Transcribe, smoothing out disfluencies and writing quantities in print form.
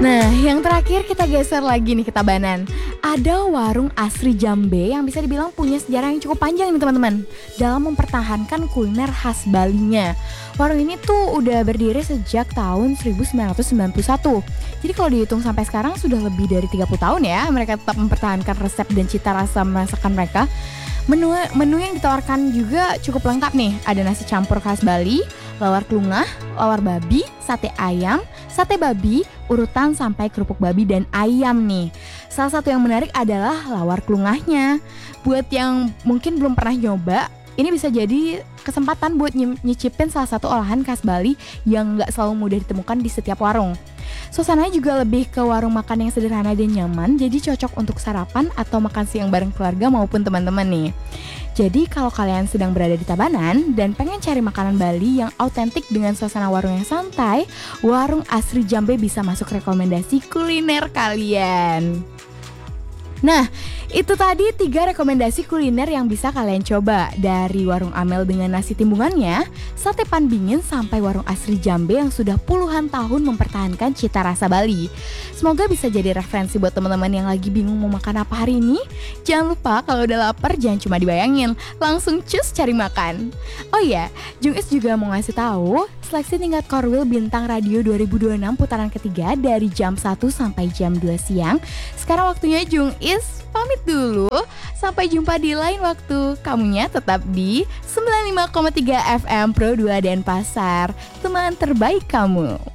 Nah, yang terakhir kita geser lagi nih ke Tabanan. Ada warung Asri Jambe yang bisa dibilang punya sejarah yang cukup panjang nih teman-teman dalam mempertahankan kuliner khas Balinya. Warung ini tuh udah berdiri sejak tahun 1991. Jadi kalau dihitung sampai sekarang sudah lebih dari 30 tahun ya mereka tetap mempertahankan resep dan cita rasa masakan mereka. Menu yang ditawarkan juga cukup lengkap nih. Ada nasi campur khas Bali, lawar klungah, lawar babi, sate ayam, sate babi, urutan sampai kerupuk babi dan ayam nih. Salah satu yang menarik adalah lawar klungahnya. Buat yang mungkin belum pernah nyoba, ini bisa jadi kesempatan buat nyicipin salah satu olahan khas Bali yang gak selalu mudah ditemukan di setiap warung. Suasananya juga lebih ke warung makan yang sederhana dan nyaman, jadi cocok untuk sarapan atau makan siang bareng keluarga maupun teman-teman nih. Jadi kalau kalian sedang berada di Tabanan dan pengen cari makanan Bali yang autentik dengan suasana warung yang santai, warung Asri Jambe bisa masuk rekomendasi kuliner kalian. Nah, itu tadi 3 rekomendasi kuliner yang bisa kalian coba. Dari warung Amel dengan nasi timbungannya, sate Panbingin sampai warung Asri Jambe yang sudah puluhan tahun mempertahankan cita rasa Bali. Semoga bisa jadi referensi buat teman-teman yang lagi bingung mau makan apa hari ini. Jangan lupa kalau udah lapar jangan cuma dibayangin, langsung cus cari makan. Oh iya, Jungis juga mau ngasih tahu seleksi tingkat Korwil Bintang Radio 2026 putaran ketiga dari jam 1 sampai jam 2 siang. Sekarang waktunya Jungis pamit dulu. Sampai jumpa di lain waktu. Kamunya tetap di 95,3 FM Pro 2 Denpasar, teman terbaik kamu.